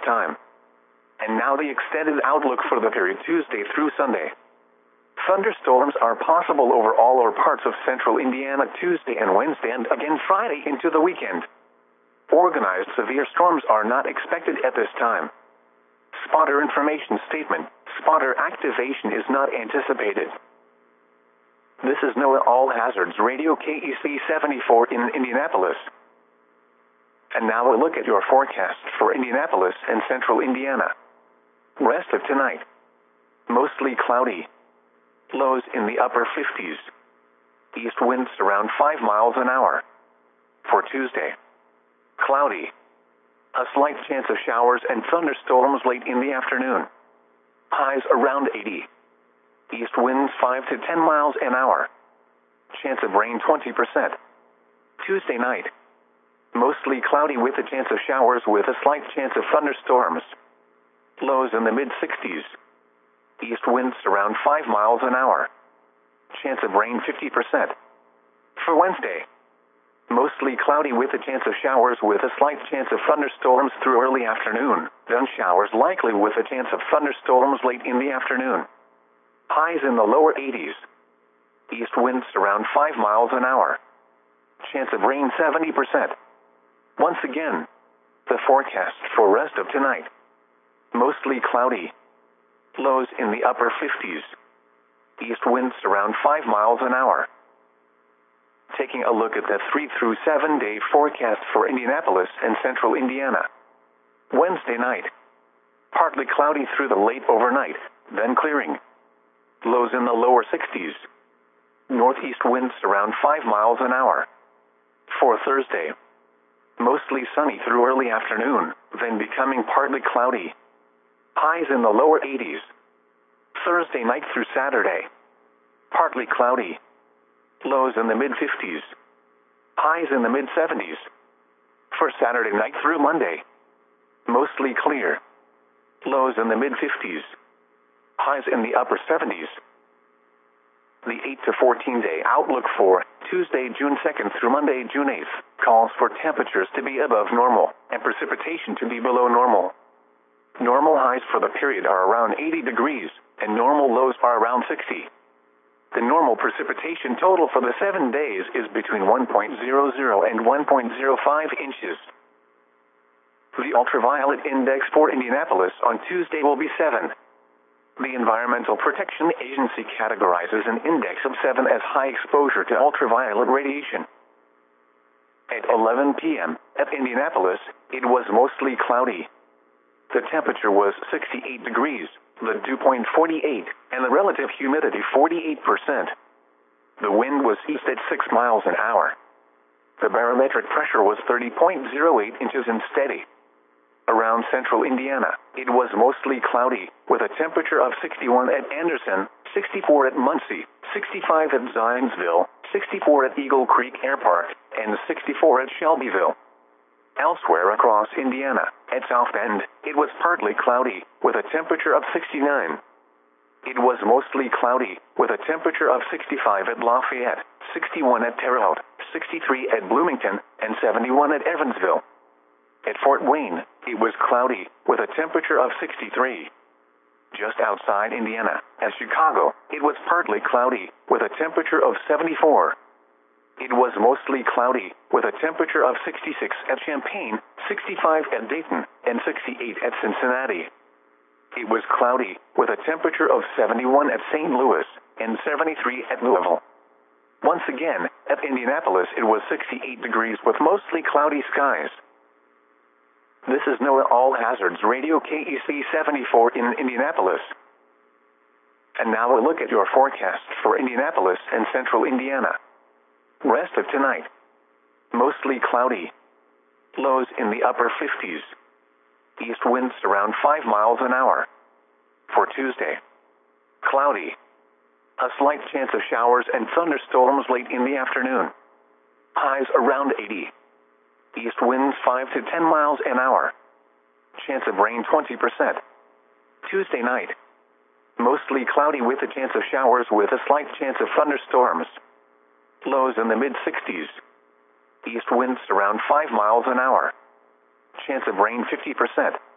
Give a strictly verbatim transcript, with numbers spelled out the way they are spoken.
time. And now the extended outlook for the period Tuesday through Sunday. Thunderstorms are possible over all or parts of central Indiana Tuesday and Wednesday and again Friday into the weekend. Organized severe storms are not expected at this time. Spotter information statement. Spotter activation is not anticipated. This is NOAA All Hazards Radio K E C seventy-four in Indianapolis. And now a look at your forecast for Indianapolis and central Indiana. Rest of tonight. Mostly cloudy. Lows in the upper fifties. East winds around five miles an hour. For Tuesday. Cloudy. A slight chance of showers and thunderstorms late in the afternoon. Highs around eighty. East winds five to ten miles an hour. Chance of rain twenty percent. Tuesday night. Mostly cloudy with a chance of showers with a slight chance of thunderstorms. Lows in the mid-sixties. East winds around five miles an hour. Chance of rain fifty percent. For Wednesday. Mostly cloudy with a chance of showers with a slight chance of thunderstorms through early afternoon. Then showers likely with a chance of thunderstorms late in the afternoon. Highs in the lower eighties. East winds around five miles an hour. Chance of rain seventy percent. Once again, the forecast for rest of tonight. Mostly cloudy. Lows in the upper fifties. East winds around five miles an hour. Taking a look at the three through seven day forecast for Indianapolis and central Indiana. Wednesday night. Partly cloudy through the late overnight, then clearing. Lows in the lower sixties. Northeast winds around five miles an hour. For Thursday. Mostly sunny through early afternoon, then becoming partly cloudy. Highs in the lower eighties. Thursday night through Saturday. Partly cloudy. Lows in the mid-fifties. Highs in the mid-seventies. For Saturday night through Monday. Mostly clear. Lows in the mid-fifties. Highs in the upper seventies. The eight to fourteen day outlook for Tuesday, June second through Monday, June eighth, calls for temperatures to be above normal and precipitation to be below normal. Normal highs for the period are around eighty degrees, and normal lows are around sixty. The normal precipitation total for the seven days is between one point zero zero and one point zero five inches. The ultraviolet index for Indianapolis on Tuesday will be seven. The Environmental Protection Agency categorizes an index of seven as high exposure to ultraviolet radiation. At eleven p m at Indianapolis, it was mostly cloudy. The temperature was sixty-eight degrees, the dew point forty-eight, and the relative humidity forty-eight percent. The wind was east at six miles an hour. The barometric pressure was thirty point zero eight inches and steady. Around central Indiana, it was mostly cloudy, with a temperature of sixty-one at Anderson, sixty-four at Muncie, sixty-five at Zionsville, sixty-four at Eagle Creek Air Park, and sixty-four at Shelbyville. Elsewhere across Indiana, at South Bend, it was partly cloudy, with a temperature of sixty-nine. It was mostly cloudy, with a temperature of sixty-five at Lafayette, sixty-one at Terre Haute, sixty-three at Bloomington, and seventy-one at Evansville. At Fort Wayne, it was cloudy, with a temperature of sixty-three. Just outside Indiana, at Chicago, it was partly cloudy, with a temperature of seventy-four. It was mostly cloudy, with a temperature of sixty-six at Champaign, sixty-five at Dayton, and sixty-eight at Cincinnati. It was cloudy, with a temperature of seventy-one at Saint Louis, and seventy-three at Louisville. Once again, at Indianapolis it was sixty-eight degrees with mostly cloudy skies. This is NOAA All Hazards Radio K E C seventy-four in Indianapolis. And now a look at your forecast for Indianapolis and central Indiana. Rest of tonight. Mostly cloudy. Lows in the upper fifties. East winds around five miles an hour. For Tuesday. Cloudy. A slight chance of showers and thunderstorms late in the afternoon. Highs around eighty. East winds five to ten miles an hour. Chance of rain twenty percent. Tuesday night. Mostly cloudy with a chance of showers with a slight chance of thunderstorms. Lows in the mid-sixties. East winds around five miles an hour. Chance of rain fifty percent.